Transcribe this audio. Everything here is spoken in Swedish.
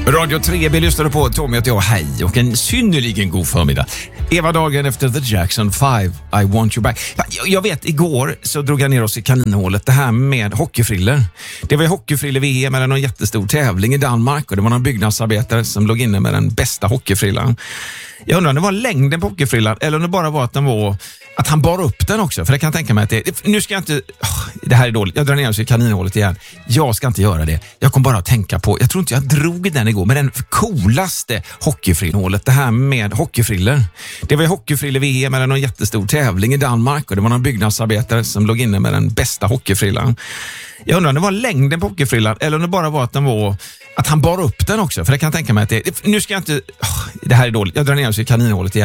Radio 3B lyssnade på. Tommy heter jag, hej, och en synnerligen god förmiddag. Eva dagen efter The Jackson 5, I Want You Back. Jag vet, igår så drog jag ner oss i kaninhålet, det här med hockeyfriller. Det var ju hockeyfriller-VM eller någon jättestor tävling i Danmark, och det var någon byggnadsarbetare som låg inne med den bästa hockeyfrillan. Jag undrar om det var längden på hockeyfrillan eller om det bara var att han bar upp den också. För jag kan tänka mig att nu ska jag inte... det här är dåligt. Jag drar ner oss i kaninhålet igen. Jag ska inte göra det. Jag kommer bara att tänka på... Jag tror inte jag drog den igår, men den coolaste hockeyfrillhålet. Det här med hockeyfriller. Det var ju hockeyfriller-VM eller någon jättestor tävling i Danmark, och det var någon byggnadsarbetare som låg inne med den bästa hockeyfrillan. Jag undrar om det var längden på hockeyfrillan eller om det bara var att han bar upp den också. För jag kan tänka mig att nu ska jag inte... det här är dåligt. Jag drar ner oss i kaninhålet igen.